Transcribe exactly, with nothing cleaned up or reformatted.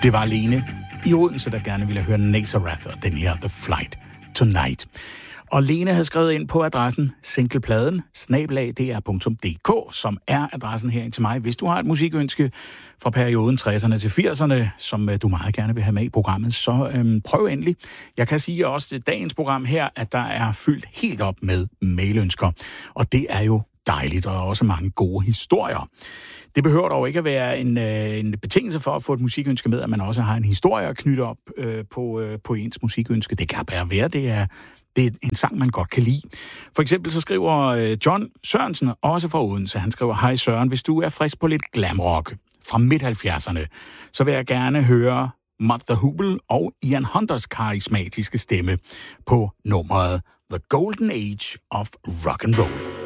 Det var Lene i Odense, der gerne ville høre Nazareth og den her The Flight Tonight. Og Lene havde skrevet ind på adressen singlepladen snabel-a d r punktum d k, som er adressen her ind til mig. Hvis du har et musikønske fra perioden tresserne til firserne, som du meget gerne vil have med i programmet, så øhm, prøv endelig. Jeg kan sige også til dagens program her, at der er fyldt helt op med mailønsker. Og det er jo dejligt, og også mange gode historier. Det behøver dog ikke at være en, øh, en betingelse for at få et musikønske med, at man også har en historie at knytte op øh, på, øh, på ens musikønske. Det kan bare være, det er, det er en sang, man godt kan lide. For eksempel så skriver øh, John Sørensen, også fra Odense, han skriver: Hej Søren, hvis du er frisk på lidt glamrock fra midt halvfjerdserne, så vil jeg gerne høre Mother Hubel og Ian Hunters karismatiske stemme på nummeret The Golden Age of Rock and Roll.